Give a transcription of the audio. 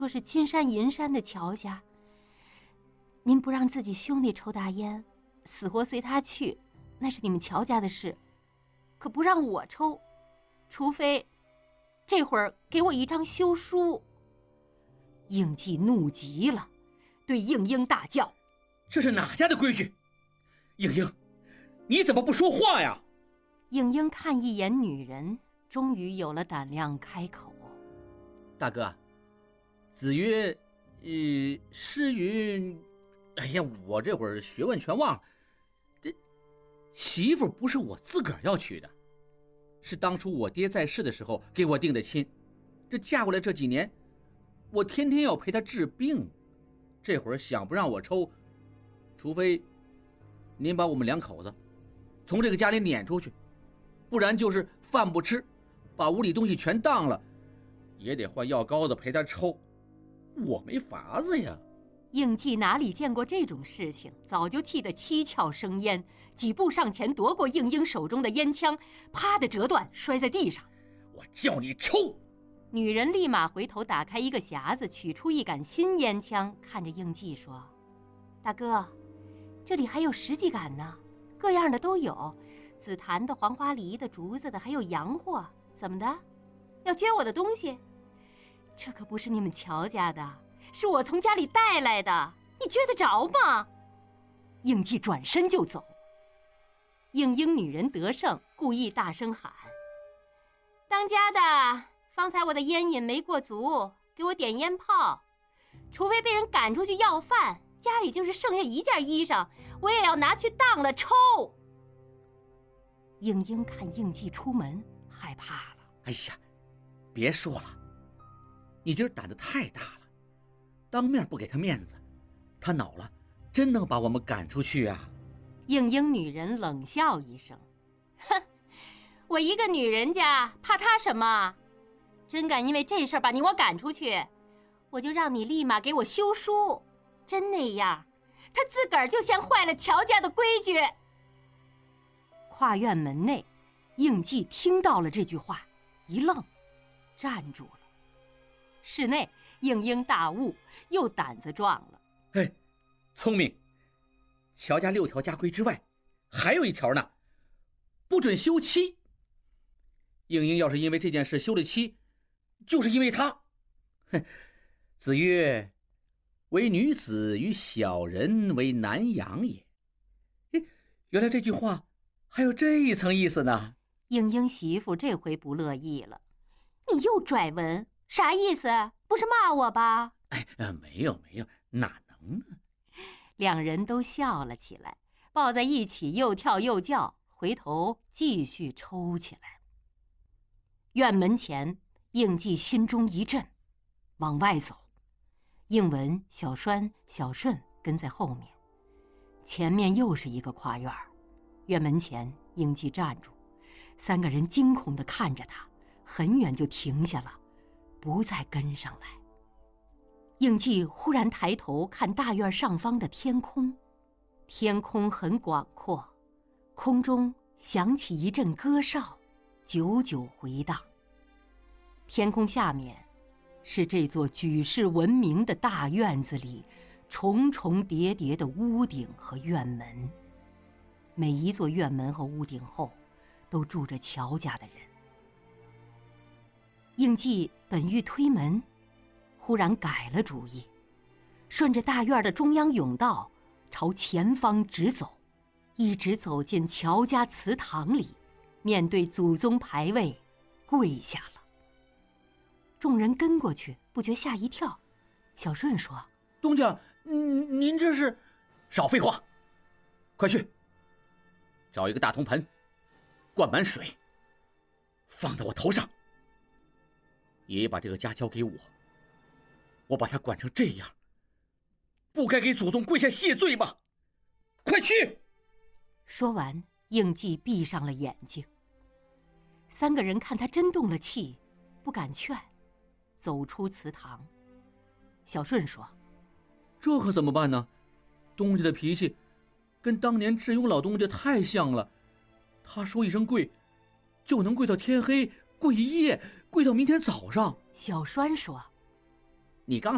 说是金山银山的乔家，您不让自己兄弟抽大烟，死活随他去，那是你们乔家的事，可不让我抽，除非这会儿给我一张休书。应季怒极了，对应英大叫：“ 这是哪家的规矩？应英，你怎么不说话呀？” 应英看一眼女人，终于有了胆量开口：“ 大哥，子曰，诗云，哎呀，我这会儿学问全忘了。这媳妇不是我自个儿要娶的，是当初我爹在世的时候给我定的亲。这嫁过来这几年，我天天要陪她治病，这会儿想不让我抽，除非您把我们两口子从这个家里撵出去，不然就是饭不吃，把屋里东西全当了，也得换药膏子陪她抽，我没法子呀。” 应季哪里见过这种事情，早就气得七窍生烟，几步上前夺过应英手中的烟枪，啪的折断，摔在地上。 “我叫你抽！” 女人立马回头打开一个匣子，取出一杆新烟枪，看着应季说：“大哥，这里还有10几杆呢，各样的都有，紫檀的、黄花梨的、竹子的，还有洋货。怎么的？要撅我的东西？这可不是你们乔家的，是我从家里带来的，你撅得着吗？”应季转身就走。应英女人得胜，故意大声喊：“当家的，方才我的烟瘾没过足，给我点烟炮，除非被人赶出去要饭，家里就是剩下一件衣裳，我也要拿去当了抽。”应英看应季出门，害怕了。 “哎呀，别说了，你今儿胆子太大了，当面不给他面子，他恼了，真能把我们赶出去啊！” 应英女人冷笑一声：“哼，我一个女人家，怕他什么？真敢因为这事儿把你我赶出去，我就让你立马给我休书。真那样，他自个儿就像坏了乔家的规矩。”跨院门内，应季听到了这句话，一愣，站住了。室内，应英大悟，又胆子壮了。 “哎，聪明！乔家6条家规之外，还有一条呢，不准休妻。应英要是因为这件事休了妻，就是因为他。子曰：唯女子与小人为难养也。原来这句话还有这一层意思呢。 应英媳妇这回不乐意了：“你又拽文，啥意思？不是骂我吧？”“ 哎，没有，哪能呢？” 两人都笑了起来，抱在一起又跳又叫，回头继续抽起来。院门前，应季心中一震，往外走。应文、小栓、小顺跟在后面。前面又是一个跨院，院门前，应季站住，3个人惊恐地看着他，很远就停下了，不再跟上来。应季忽然抬头看大院上方的天空，天空很广阔，空中响起一阵歌哨，久久回荡。天空下面，是这座举世闻名的大院子里重重叠叠的屋顶和院门。每一座院门和屋顶后，都住着乔家的人。应季本欲推门，忽然改了主意，顺着大院的中央甬道朝前方直走，一直走进乔家祠堂里，面对祖宗牌位跪下了。众人跟过去，不觉吓一跳。小顺说：“ 东家，您这是……”“少废话，快去找一个大铜盆，灌满水，放到我头上。爷爷把这个家交给我，我把他管成这样，不该给祖宗跪下谢罪吗？快去！” 说完，应季闭上了眼睛。3个人看他真动了气，不敢劝，走出祠堂。小顺说：“ 这可怎么办呢？东家的脾气跟当年智勇老东家太像了，他说一声跪，就能跪到天黑，跪一夜，跪到明天早上。” 小栓说：“ 你刚才